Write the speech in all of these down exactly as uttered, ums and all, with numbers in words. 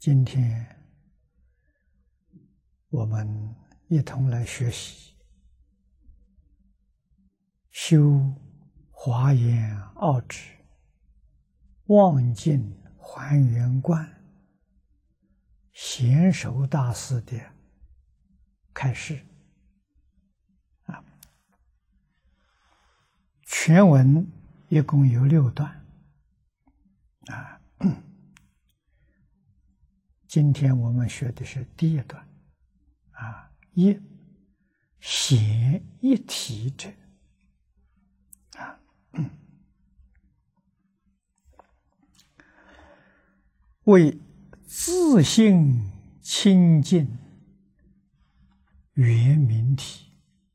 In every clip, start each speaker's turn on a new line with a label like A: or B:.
A: 今天我们一同来学习修华严奥旨望境还原观贤首大师的开示啊，全文一共有六段啊。今天我们学的是第一段啊，一显一体者啊，为自性清净圆明体，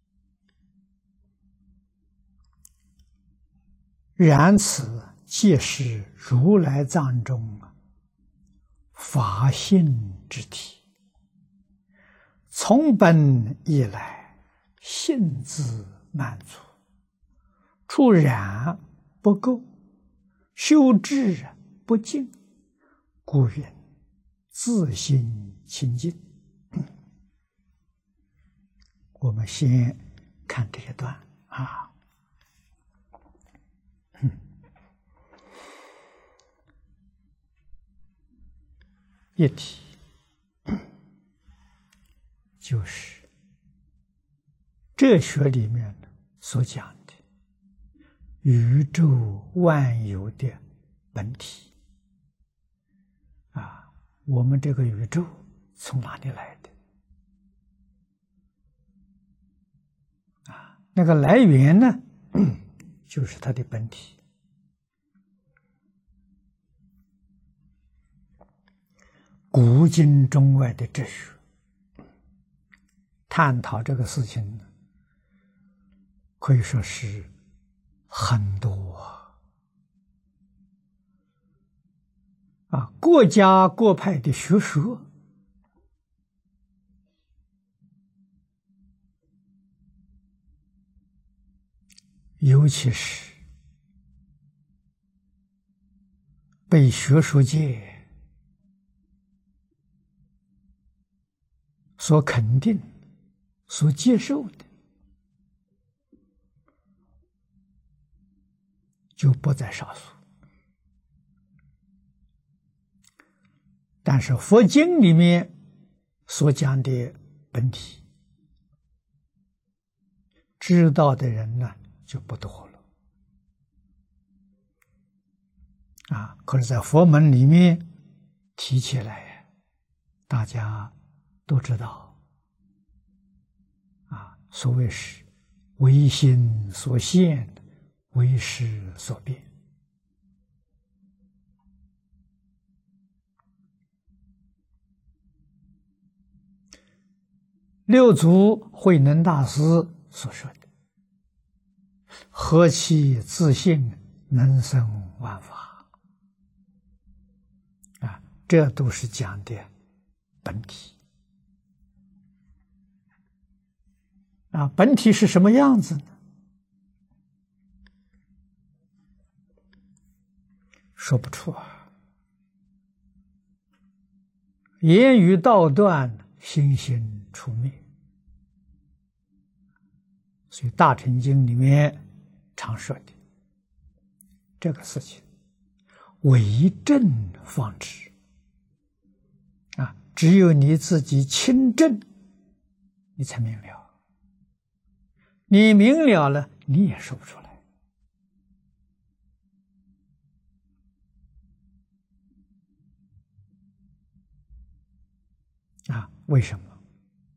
A: 然此即是如来藏中法性之体，从本以来性自满足，处染不垢，修治不净，故云自性清净。我们先看这一段啊。一体就是哲学里面所讲的宇宙万有的本体啊。我们这个宇宙从哪里来的啊？那个来源呢，就是它的本体。古今中外的哲学探讨这个事情，可以说是很多啊，各家各派的学说尤其是被学术界所肯定、所接受的，就不在少数。但是佛经里面所讲的本体，知道的人呢就不多了啊。可是，在佛门里面提起来，大家都知道啊，所谓是唯心所现，唯识所变。六祖慧能大师所说的“何其自性，能生万法”啊，这都是讲的本体。啊，本体是什么样子呢？说不出啊。言语道断，心心出灭。所以《大乘经》里面常说的这个事情，为证方知啊，只有你自己亲证，你才明了。你明了了，你也说不出来啊？为什么？